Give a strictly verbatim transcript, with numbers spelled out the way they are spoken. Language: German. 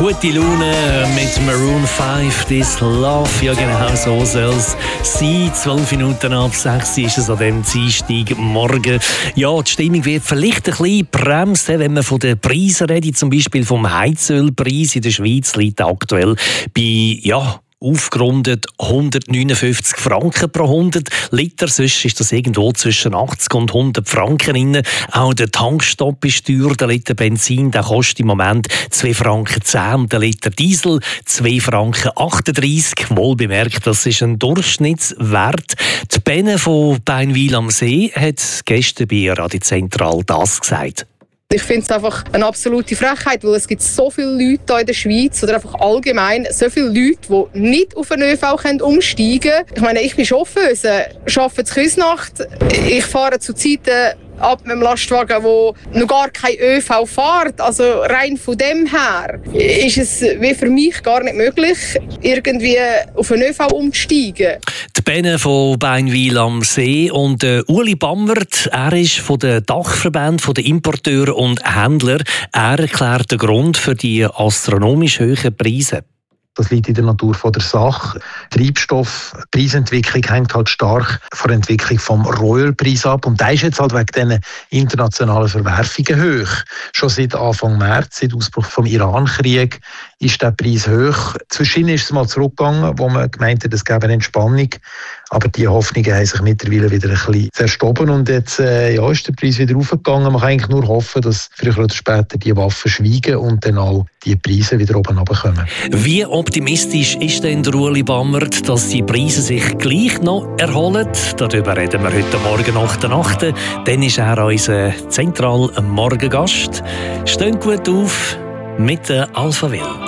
Gute Laune mit Maroon fünf, This Love. Ja, genau so soll es sein. Zwölf Minuten ab sechs ist es an diesem Dienstagmorgen. Ja, die Stimmung wird vielleicht ein bisschen bremst, wenn man von den Preisen redet. Zum Beispiel vom Heizölpreis in der Schweiz liegt aktuell bei, ja, aufgerundet hundertneunundfünfzig Franken pro hundert Liter. Sonst ist das irgendwo zwischen achtzig und hundert Franken drin. Auch der Tankstopp ist teuer. Der Liter Benzin der kostet im Moment zwei Franken zehn und der Liter Diesel zwei Franken achtunddreissig. Wohl bemerkt, das ist ein Durchschnittswert. Die Bene von Beinwil am See hat gestern bei Radio Zentral das gesagt. Ich finde es einfach eine absolute Frechheit, weil es gibt so viele Leute hier in der Schweiz oder einfach allgemein so viele Leute, die nicht auf den ÖV umsteigen können. Ich meine, ich bin Chauffeuse, arbeite in Küsnacht. Ich fahre zu Zeiten ab mit dem Lastwagen, der noch gar kein ÖV fährt. Also rein von dem her ist es wie für mich gar nicht möglich, irgendwie auf den ÖV umzusteigen. Die Bene von Beinwil am See und äh, Uli Bammert, er ist von der Dachverband der Importeure und Händler. Er erklärt den Grund für die astronomisch hohen Preise. Das liegt in der Natur von der Sache. Treibstoffpreisentwicklung hängt halt stark von der Entwicklung vom Rohölpreis ab. Und der ist jetzt halt wegen diesen internationalen Verwerfungen hoch. Schon seit Anfang März, seit Ausbruch vom Iran-Krieg, ist der Preis hoch. Zwischendurch ist es mal zurückgegangen, wo man gemeint hat, es gäbe eine Entspannung. Aber die Hoffnungen haben sich mittlerweile wieder ein bisschen zerstoben. Und jetzt äh, ja, ist der Preis wieder raufgegangen. Man kann eigentlich nur hoffen, dass früher oder später die Waffen schweigen und dann auch die Preise wieder oben runterkommen. Wie optimistisch ist denn der Uli Bammert, dass die Preise sich gleich noch erholen? Darüber reden wir heute Morgen nach der Nacht. Dann ist er unser zentraler Morgengast. Steht gut auf mit der Alpha Will.